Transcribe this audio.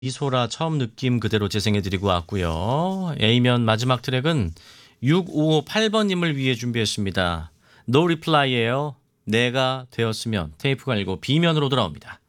이소라 처음 느낌 그대로 재생해드리고 왔고요. A면 마지막 트랙은 6558번님을 위해 준비했습니다. No Reply예요. 내가 되었으면 테이프가 아니고 B면으로 돌아옵니다.